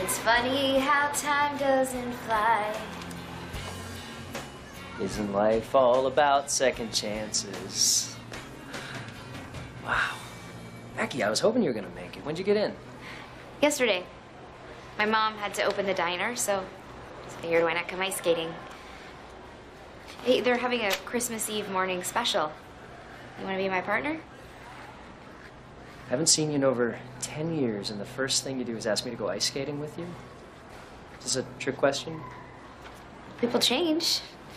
It's funny how time doesn't fly. Isn't life all about second chances? Wow. Becky, I was hoping you were gonna make it. When'd you get in? Yesterday. My mom had to open the diner, so just figured why not come ice skating. Hey, they're having a Christmas Eve morning special. You want to be my partner? I haven't seen you in over 10 years, and the first thing you do is ask me to go ice skating with you? Is this a trick question? People change.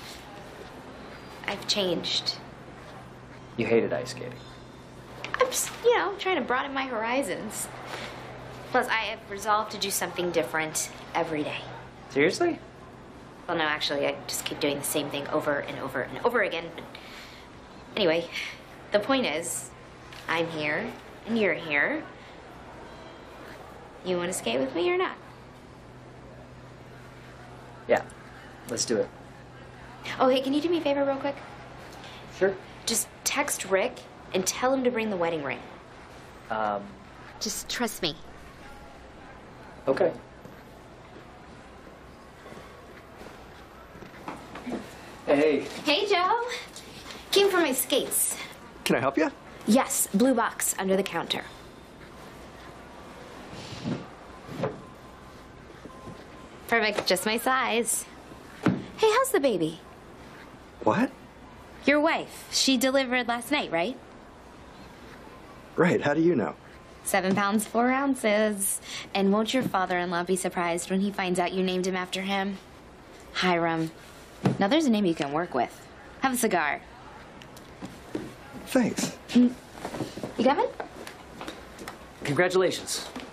I've changed. You hated ice skating. I'm just, trying to broaden my horizons. Plus, I have resolved to do something different every day. Seriously? Well, no, actually, I just keep doing the same thing over and over and over again. But anyway, the point is, I'm here and you're here. You want to skate with me or not? Yeah, let's do it. Oh, hey, can you do me a favor real quick? Sure. Just text Rick and tell him to bring the wedding ring. Just trust me. Okay. Hey. Hey, Joe. Came for my skates. Can I help you? Yes, blue box under the counter. Perfect, just my size. Hey, how's the baby? What? Your wife. She delivered last night, right? Right, how do you know? 7 pounds, 4 ounces. And won't your father-in-law be surprised when he finds out you named him after him? Hiram. Now there's a name you can work with. Have a cigar. Thanks. You coming? Congratulations.